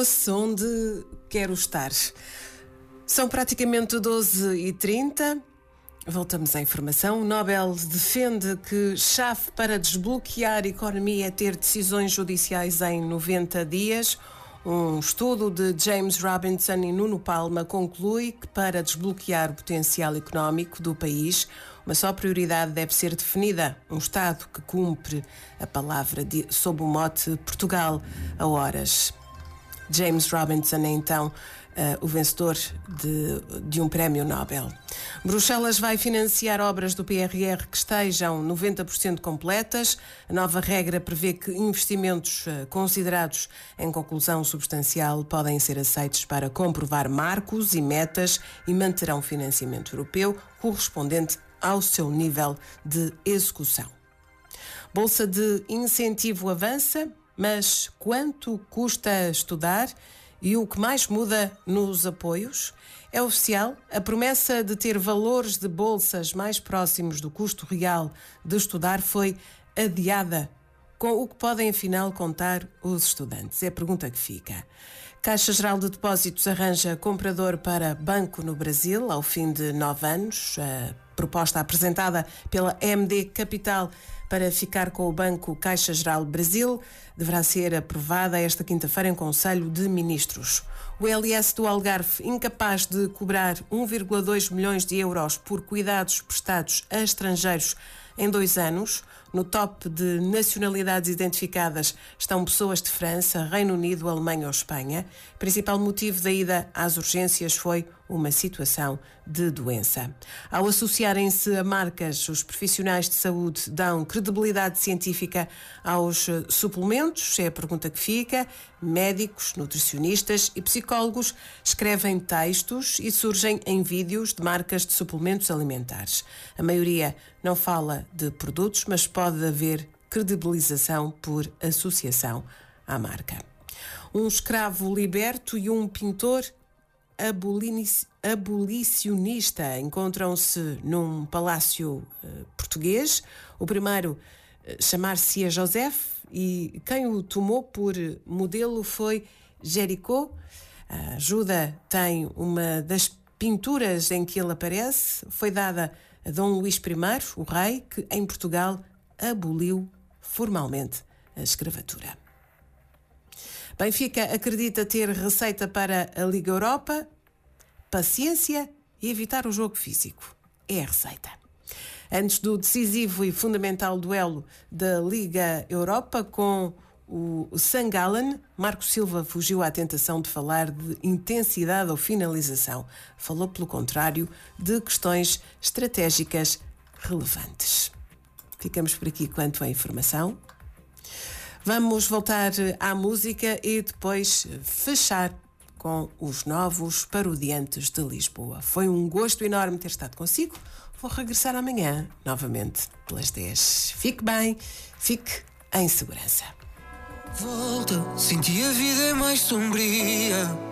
Onde quero estar. São praticamente 12h30. Voltamos à informação. O Nobel defende que chave para desbloquear a economia é ter decisões judiciais em 90 dias. Um estudo de James Robinson e Nuno Palma conclui que para desbloquear o potencial económico do país, uma só prioridade deve ser definida: um Estado que cumpre a palavra sob o mote Portugal a horas. James Robinson é então o vencedor de um prémio Nobel. Bruxelas vai financiar obras do PRR que estejam 90% completas. A nova regra prevê que investimentos considerados em conclusão substancial podem ser aceitos para comprovar marcos e metas e manterão financiamento europeu correspondente ao seu nível de execução. Bolsa de incentivo avança, mas quanto custa estudar e o que mais muda nos apoios? É oficial, a promessa de ter valores de bolsas mais próximos do custo real de estudar foi adiada. Com o que podem afinal contar os estudantes? É a pergunta que fica. Caixa Geral de Depósitos arranja comprador para banco no Brasil ao fim de 9 anos. A proposta apresentada pela MD Capital para ficar com o banco Caixa Geral Brasil deverá ser aprovada esta quinta-feira em Conselho de Ministros. O LS do Algarve, incapaz de cobrar 1,2 milhões de euros por cuidados prestados a estrangeiros em 2 anos. No top de nacionalidades identificadas estão pessoas de França, Reino Unido, Alemanha ou Espanha. O principal motivo da ida às urgências foi uma situação de doença. Ao associarem-se a marcas, os profissionais de saúde dão credibilidade científica aos suplementos, é a pergunta que fica. Médicos, nutricionistas e psicólogos escrevem textos e surgem em vídeos de marcas de suplementos alimentares. A maioria não fala de produtos, mas pode haver credibilização por associação à marca. Um escravo liberto e um pintor abolicionista encontram-se num palácio português. O primeiro chamar-se-ia José e quem o tomou por modelo foi Jericó. A ajuda tem uma das pinturas em que ele aparece. Foi dada a Dom Luís I, o rei, que em Portugal aboliu formalmente a escravatura. Benfica acredita ter receita para a Liga Europa. Paciência e evitar o jogo físico. É a receita. Antes do decisivo e fundamental duelo da Liga Europa com o St. Gallen, Marco Silva fugiu à tentação de falar de intensidade ou finalização. Falou, pelo contrário, de questões estratégicas relevantes. Ficamos por aqui quanto à informação. Vamos voltar à música e depois fechar com os novos parodiantes de Lisboa. Foi um gosto enorme ter estado consigo. Vou regressar amanhã, novamente, pelas 10. Fique bem, fique em segurança. Volta, senti a vida é mais sombria.